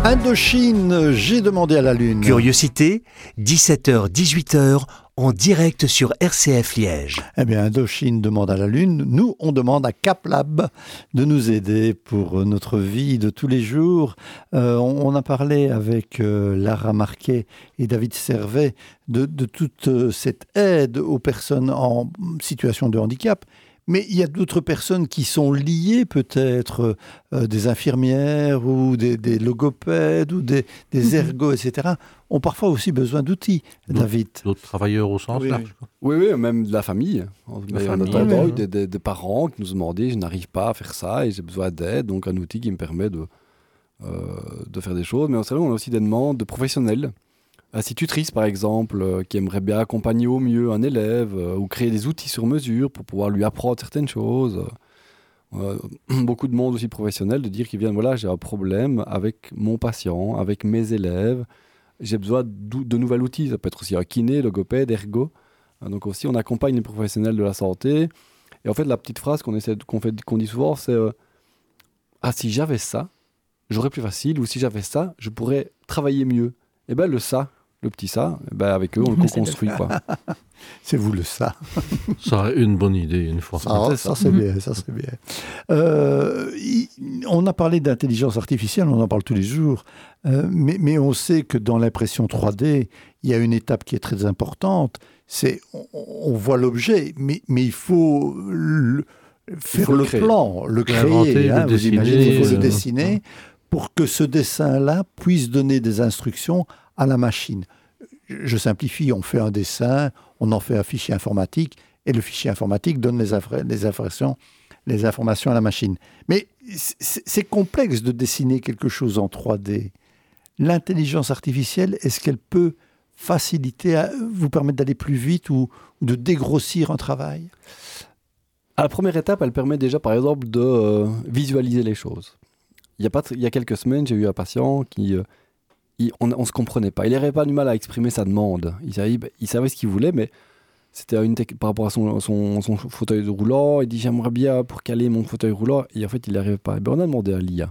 Indochine, j'ai demandé à la Lune. Curiosité, 17h-18h, en direct sur RCF Liège. Eh bien, Indochine demande à la Lune. Nous, on demande à CapLab de nous aider pour notre vie de tous les jours. On a parlé avec Lara Marquet et David Servet de toute cette aide aux personnes en situation de handicap. Mais il y a d'autres personnes qui sont liées peut-être, des infirmières ou des logopèdes ou des ergots, etc., ont parfois aussi besoin d'outils, David. D'autres travailleurs au sens large. Oui, même de la famille. On a eu des parents qui nous ont demandé « je n'arrive pas à faire ça et j'ai besoin d'aide », donc un outil qui me permet de faire des choses. Mais on a aussi des demandes de professionnels. Institutrice, par exemple, qui aimerait bien accompagner au mieux un élève ou créer des outils sur mesure pour pouvoir lui apprendre certaines choses. Beaucoup de monde aussi professionnel de dire qu'ils viennent, voilà, j'ai un problème avec mon patient, avec mes élèves, j'ai besoin de nouveaux outils. Ça peut être aussi un kiné, logopède, ergo. Donc aussi, on accompagne les professionnels de la santé. Et en fait, la petite phrase qu'on dit souvent, c'est « Ah, si j'avais ça, j'aurais plus facile. » Ou « Si j'avais ça, je pourrais travailler mieux. » Et bien, le petit ça, avec eux, on le co-construit. C'est vous le ça. Ça a une bonne idée, une fois. Ça c'est bien, ça c'est bien. On a parlé d'intelligence artificielle, on en parle tous les jours, mais on sait que dans l'impression 3D, il y a une étape qui est très importante, c'est on voit l'objet, mais il faut faire le plan, le créer, le vous imaginez, il faut le dessiner, dessiner pour que ce dessin-là puisse donner des instructions à la machine. Je simplifie, on fait un dessin, on en fait un fichier informatique, et le fichier informatique donne les informations à la machine. Mais c'est complexe de dessiner quelque chose en 3D. L'intelligence artificielle, est-ce qu'elle peut faciliter, vous permettre d'aller plus vite ou de dégrossir un travail ? À la première étape, elle permet déjà, par exemple, de visualiser les choses. Il y a quelques semaines, j'ai eu un patient qui... on ne se comprenait pas. Il n'avait pas du mal à exprimer sa demande. Il savait ce qu'il voulait, mais c'était par rapport à son fauteuil roulant. Il dit « J'aimerais bien pour caler mon fauteuil roulant ». Et en fait, il n'y arrivait pas. Et on a demandé à l'IA.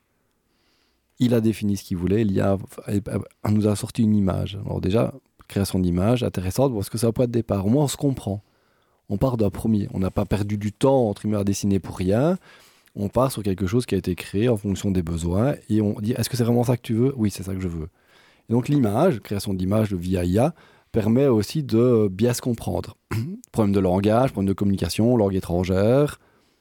Il a défini ce qu'il voulait. L'IA nous a sorti une image. Alors déjà, création d'image intéressante parce que c'est un point de départ. Au moins, on se comprend. On part d'un premier. On n'a pas perdu du temps entre guillemets à dessiner pour rien. On part sur quelque chose qui a été créé en fonction des besoins et on dit « Est-ce que c'est vraiment ça que tu veux ?» Oui, c'est ça que je veux. Et donc l'image, création d'image via IA, permet aussi de bien se comprendre. Problème de langage, problème de communication, langue étrangère.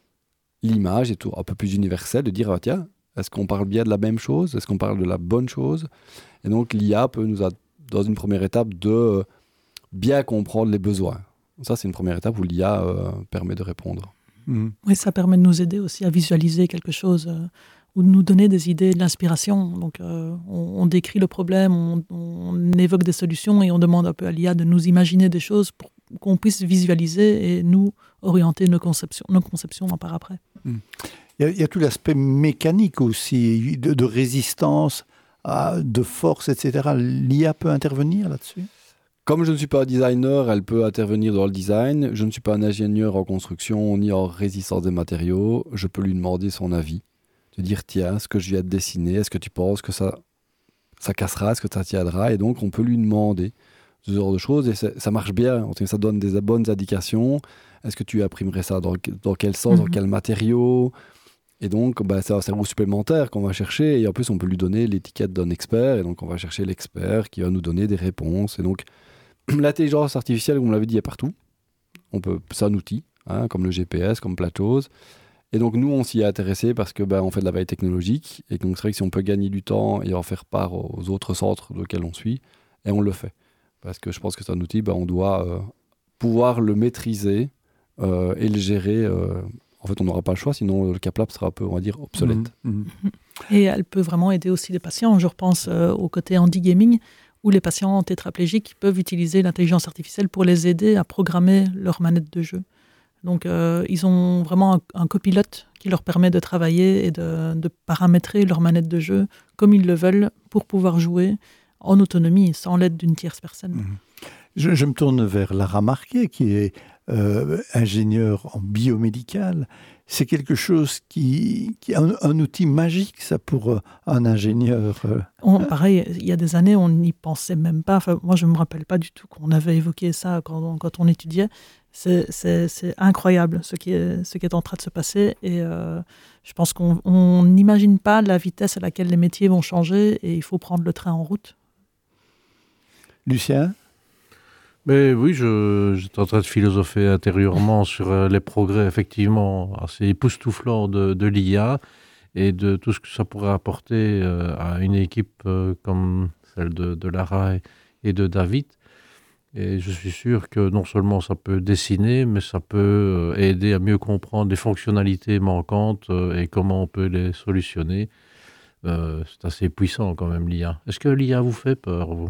L'image est un peu plus universelle, de dire « Tiens, est-ce qu'on parle bien de la même chose ? Est-ce qu'on parle de la bonne chose ?» Et donc l'IA peut dans une première étape, de bien comprendre les besoins. Ça, c'est une première étape où l'IA permet de répondre. Oui, ça permet de nous aider aussi à visualiser quelque chose ou de nous donner des idées, de l'inspiration. Donc, on décrit le problème, on évoque des solutions et on demande un peu à l'IA de nous imaginer des choses pour qu'on puisse visualiser et nous orienter nos conceptions par après. Il y a tout l'aspect mécanique aussi, de résistance, de force, etc. L'IA peut intervenir là-dessus ? Comme je ne suis pas un designer, elle peut intervenir dans le design. Je ne suis pas un ingénieur en construction ni en résistance des matériaux. Je peux lui demander son avis. De dire, tiens, ce que je viens de dessiner, est-ce que tu penses que ça cassera, est-ce que ça tiendra ? Et donc, on peut lui demander ce genre de choses. Et ça marche bien. Ça donne des bonnes indications. Est-ce que tu imprimerais ça dans quel sens, dans quel matériau ? Et donc, c'est un cerveau supplémentaire qu'on va chercher. Et en plus, on peut lui donner l'étiquette d'un expert. Et donc, on va chercher l'expert qui va nous donner des réponses. Et donc, l'intelligence artificielle, comme on l'avait dit, est partout. C'est un outil, comme le GPS, comme plein de choses. Et donc, nous, on s'y est intéressé parce que on fait de la veille technologique. Et donc, c'est vrai que si on peut gagner du temps et en faire part aux autres centres auxquels on suit, et on le fait. Parce que je pense que c'est un outil, on doit pouvoir le maîtriser et le gérer. En fait, on n'aura pas le choix, sinon le CapLab sera un peu, on va dire, obsolète. Et elle peut vraiment aider aussi les patients. Je repense au côté handigaming, où les patients tétraplégiques peuvent utiliser l'intelligence artificielle pour les aider à programmer leur manette de jeu. Donc, ils ont vraiment un copilote qui leur permet de travailler et de paramétrer leur manette de jeu comme ils le veulent pour pouvoir jouer en autonomie, sans l'aide d'une tierce personne. Je me tourne vers Lara Marquet, qui est ingénieur en biomédical. C'est quelque chose qui est un outil magique, ça, pour un ingénieur. Pareil, il y a des années, on n'y pensait même pas. Enfin, moi, je ne me rappelle pas du tout qu'on avait évoqué ça quand on étudiait. C'est incroyable ce qui est en train de se passer. Et je pense qu'on n'imagine pas la vitesse à laquelle les métiers vont changer et il faut prendre le train en route. Lucien ? Mais oui, j'étais en train de philosopher intérieurement sur les progrès effectivement assez époustouflants de l'IA et de tout ce que ça pourrait apporter à une équipe comme celle de Lara et de David. Et je suis sûr que non seulement ça peut dessiner, mais ça peut aider à mieux comprendre les fonctionnalités manquantes et comment on peut les solutionner. C'est assez puissant quand même l'IA. Est-ce que l'IA vous fait peur, vous ?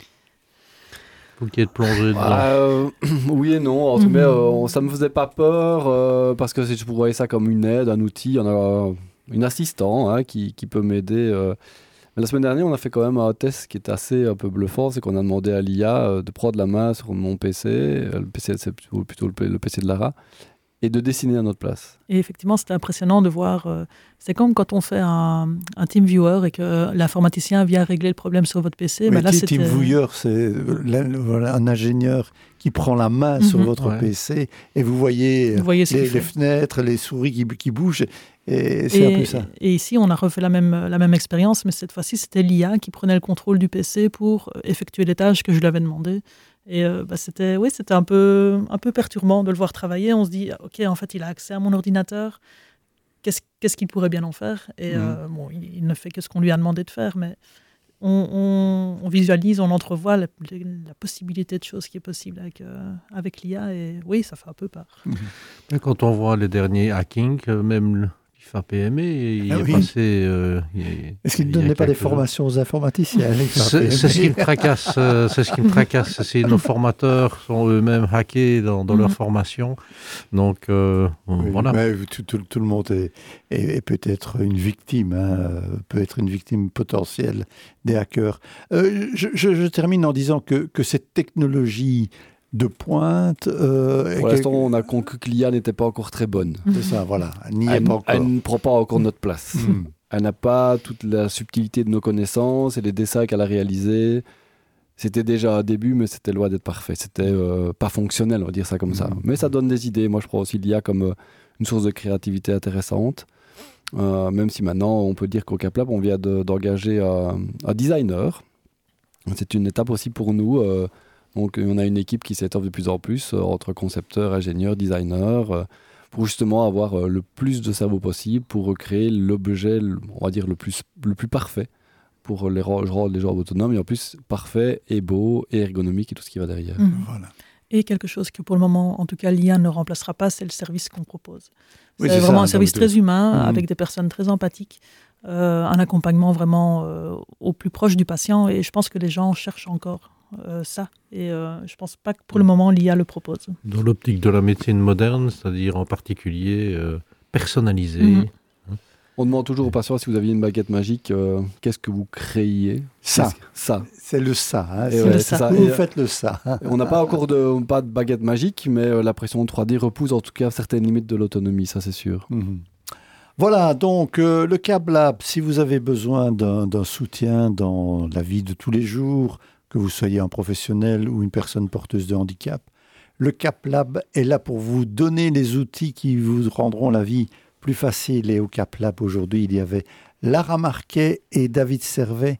Vous qui êtes plongé dedans. Oui et non. En tout cas, ça me faisait pas peur parce que je voyais ça comme une aide, un outil. On a une assistant qui peut m'aider. Mais la semaine dernière, on a fait quand même un test qui était assez un peu bluffant. C'est qu'on a demandé à l'IA de prendre la main sur mon PC, le PC, c'est plutôt le PC de Lara, et de dessiner à notre place. Et effectivement, c'était impressionnant de voir. C'est comme quand on fait un TeamViewer et que l'informaticien vient régler le problème sur votre PC. Mais là, TeamViewer, c'est un ingénieur qui prend la main sur votre PC et vous voyez les fenêtres, les souris qui bougent. Et c'est un peu ça. Et ici, on a refait la même expérience, mais cette fois-ci, c'était l'IA qui prenait le contrôle du PC pour effectuer les tâches que je lui avais demandées. Et c'était un peu perturbant de le voir travailler. On se dit, OK, en fait, il a accès à mon ordinateur. Qu'est-ce qu'il pourrait bien en faire ? Et il ne fait que ce qu'on lui a demandé de faire, mais on visualise, on entrevoit la possibilité de choses qui est possible avec l'IA. Et oui, ça fait un peu peur. Mais quand on voit les derniers hackings, même l'IFA-PME, il est passé... Est-ce qu'il ne donnait pas des formations aux informaticiens ? C'est ce qui me tracasse. C'est nos formateurs sont eux-mêmes hackés dans leur formation. Donc, voilà. Mais tout le monde est peut-être une victime, peut être une victime potentielle des hackers. Je termine en disant que cette technologie de pointe... Pour l'instant, on a conclu que l'IA n'était pas encore très bonne. C'est ça, voilà. Elle n'y est pas encore. Elle ne prend pas encore notre place. Elle n'a pas toute la subtilité de nos connaissances et les dessins qu'elle a réalisés. C'était déjà un début, mais c'était loin d'être parfait. C'était pas fonctionnel, on va dire ça comme ça. Mais ça donne des idées. Moi, je prends aussi l'IA comme une source de créativité intéressante. Même si maintenant, on peut dire qu'au CapLab, on vient d'engager un designer. C'est une étape aussi pour nous. Donc, on a une équipe qui s'étoffe de plus en plus entre concepteurs, ingénieurs, designers, pour justement avoir le plus de cerveau possible pour recréer l'objet, on va dire, le plus parfait pour les rendre les gens autonomes, et en plus parfait et beau et ergonomique et tout ce qui va derrière. Voilà. Et quelque chose que pour le moment, en tout cas, l'IA ne remplacera pas, c'est le service qu'on propose. Oui, c'est vraiment un service très humain, avec des personnes très empathiques, un accompagnement vraiment au plus proche du patient, et je pense que les gens cherchent encore ça. Et je ne pense pas que pour le moment, l'IA le propose. Dans l'optique de la médecine moderne, c'est-à-dire en particulier personnalisée. On demande toujours aux patients si vous aviez une baguette magique, qu'est-ce que vous créiez ? Ça. C'est le ça. C'est ça. Vous faites le ça. On n'a pas encore pas de baguette magique, mais la pression 3D repousse en tout cas certaines limites de l'autonomie, ça c'est sûr. Voilà, donc le CapLab, si vous avez besoin d'un soutien dans la vie de tous les jours, que vous soyez un professionnel ou une personne porteuse de handicap, le CapLab est là pour vous donner les outils qui vous rendront la vie plus facile. Et au CapLab, aujourd'hui, il y avait Lara Marquet et David Servet.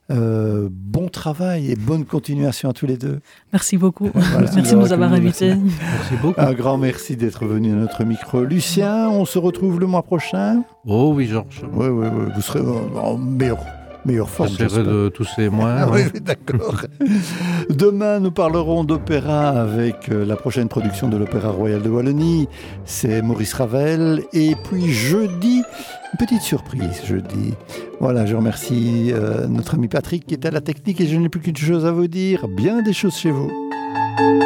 Bon travail et bonne continuation à tous les deux. Merci beaucoup. Voilà. Merci de nous avoir invités. Merci beaucoup. Un grand merci d'être venu à notre micro. Lucien, on se retrouve le mois prochain. Oh oui, Georges. Oui. Vous serez en meilleure forme. J'essaierai de tousser moins. Oui, d'accord. Demain, nous parlerons d'opéra avec la prochaine production de l'Opéra Royal de Wallonie. C'est Maurice Ravel. Et puis jeudi, une petite surprise jeudi. Voilà, je remercie notre ami Patrick qui est à la technique et je n'ai plus qu'une chose à vous dire. Bien des choses chez vous.